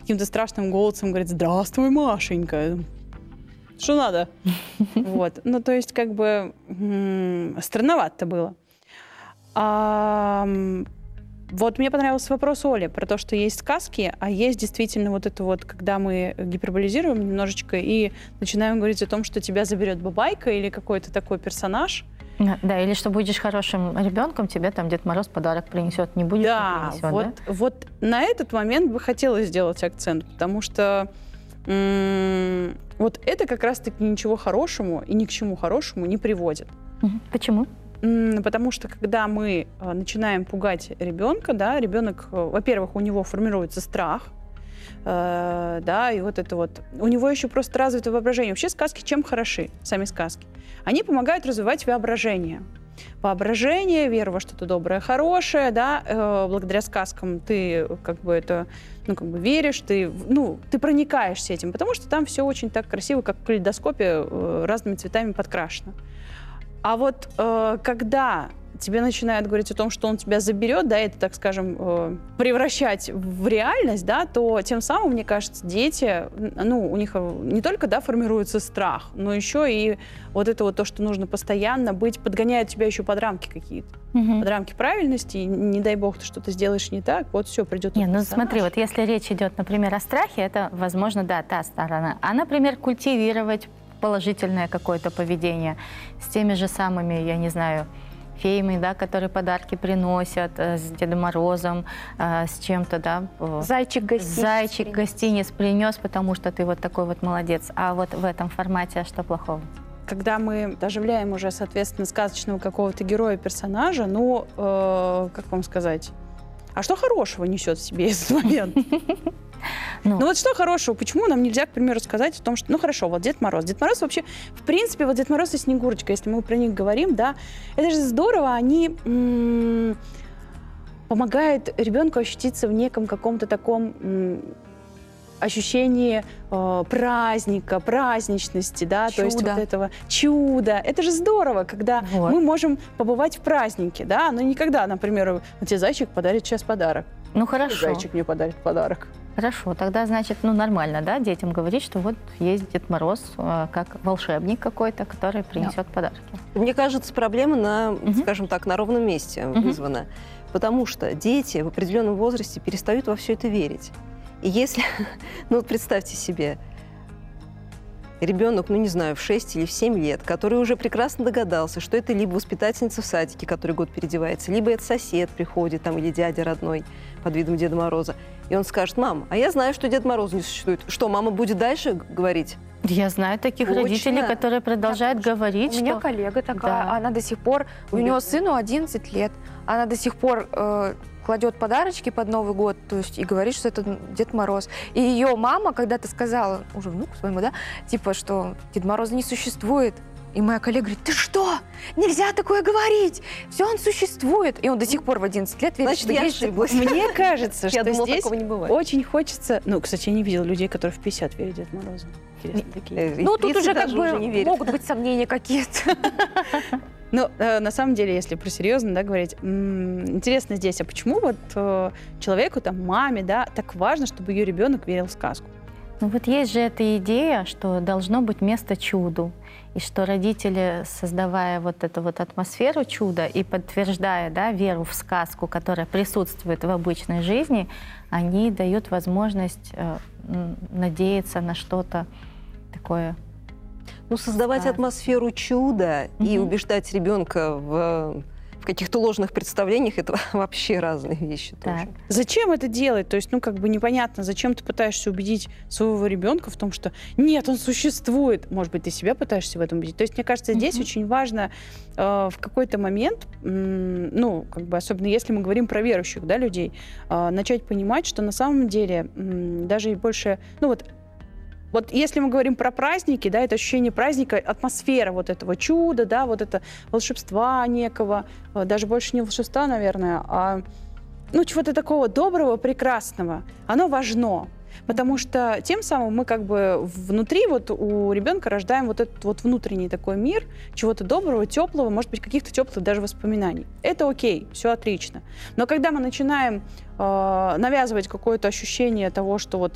каким-то страшным голосом говорит: «Здравствуй, Машенька». Что надо? Вот. Ну, то есть, как бы, странновато было. Вот мне понравился вопрос Оли про то, что есть сказки, а есть действительно вот это вот, когда мы гиперболизируем немножечко и начинаем говорить о том, что тебя заберет бабайка или какой-то такой персонаж. Да, или что будешь хорошим ребенком, тебе там Дед Мороз подарок принесет, не будешь, Да, не принесет, вот, да? вот на этот момент бы хотелось сделать акцент, потому что вот это как раз-таки ничего хорошему и ни к чему хорошему не приводит. Почему? Потому что когда мы начинаем пугать ребенка, да, ребенок, во-первых, у него формируется страх, да, и вот это вот. У него еще просто развито воображение. Вообще сказки чем хороши, сами сказки? Они помогают развивать воображение. Воображение, веру во что-то доброе, хорошее, да, благодаря сказкам ты как бы это, ну, как бы веришь, ты проникаешься этим, потому что там все очень так красиво, как в калейдоскопе, разными цветами подкрашено. А вот когда тебе начинают говорить о том, что он тебя заберет, да, это, так скажем, превращать в реальность, да, то тем самым, мне кажется, дети, ну, у них не только, да, формируется страх, но еще и вот это вот то, что нужно постоянно быть, подгоняют тебя еще под рамки какие-то, под рамки правильности, не дай бог, ты что-то сделаешь не так, вот все, придет. Не, ну смотри, вот если речь идет, например, о страхе, это, возможно, да, та сторона. А, например, культивировать положительное какое-то поведение с теми же самыми, я не знаю, феями, да, которые подарки приносят, с Дедом Морозом, с чем-то, да. Зайчик гостиниц принес, потому что ты вот такой вот молодец. А вот в этом формате что плохого? Когда мы оживляем уже, соответственно, сказочного какого-то героя, персонажа, ну, как вам сказать, а что хорошего несет в себе этот момент? Ну вот что хорошего? Почему нам нельзя, к примеру, сказать о том, что, ну хорошо, вот Дед Мороз. Дед Мороз вообще, в принципе, вот Дед Мороз и Снегурочка, если мы про них говорим, да, это же здорово, они помогают ребенку ощутиться в неком каком-то таком ощущении праздника, праздничности, да, то есть вот этого чуда. Это же здорово, когда мы можем побывать в празднике, да, но никогда, например, вот тебе зайчик подарит сейчас подарок. Ну хорошо. Зайчик мне подарит подарок. Хорошо, тогда, значит, ну нормально, да, детям говорить, что вот есть Дед Мороз, как волшебник какой-то, который принесет подарки. Мне кажется, проблема на, скажем так, на ровном месте вызвана, потому что дети в определенном возрасте перестают во все это верить. И если, ну вот представьте себе, ребенок, ну не знаю, в 6 или в 7 лет, который уже прекрасно догадался, что это либо воспитательница в садике, который год переодевается, либо это сосед приходит, там, или дядя родной под видом Деда Мороза, и он скажет: мам, а я знаю, что Дед Мороз не существует. Что, мама будет дальше говорить? Я знаю таких родителей, которые продолжают говорить, что... У меня коллега такая, она до сих пор, у нее сыну 11 лет, она до сих пор кладет подарочки под Новый год, то есть и говорит, что это Дед Мороз. И ее мама когда-то сказала, уже внуку своему, да, типа, что Дед Мороз не существует. И моя коллега говорит: ты что? Нельзя такое говорить! Все, он существует. И он до сих пор в 11 лет верит, что есть. Мне кажется, что здесь такого не бывает. очень хочется... Ну, кстати, я не видела людей, которые в 50 верят Деду Морозу. Интересно, такие. Ну, тут уже как бы могут быть сомнения какие-то. Ну, на самом деле, если про серьезно, да, говорить, интересно здесь, а почему вот человеку, там, маме, да, так важно, чтобы ее ребенок верил в сказку? Ну вот есть же эта идея, что должно быть место чуду, и что родители, создавая вот эту вот атмосферу чуда и подтверждая, да, веру в сказку, которая присутствует в обычной жизни, они дают возможность надеяться на что-то такое. Ну, создавать атмосферу чуда и убеждать ребенка в каких-то ложных представлениях — это вообще разные вещи тоже. Зачем это делать? То есть, ну, как бы непонятно, зачем ты пытаешься убедить своего ребенка в том, что нет, он существует. Может быть, ты себя пытаешься в этом убедить. То есть, мне кажется, здесь очень важно в какой-то момент, ну, как бы, особенно если мы говорим про верующих, да, людей, начать понимать, что на самом деле даже и больше, ну, вот если мы говорим про праздники, да, это ощущение праздника, атмосфера вот этого чуда, да, вот это волшебства некого, даже больше не волшебства, наверное, а, ну, чего-то такого доброго, прекрасного, оно важно. Потому что тем самым мы как бы внутри вот у ребенка рождаем вот этот вот внутренний такой мир чего-то доброго, теплого, может быть, каких-то теплых даже воспоминаний. Это окей, все отлично. Но когда мы начинаем навязывать какое-то ощущение того, что вот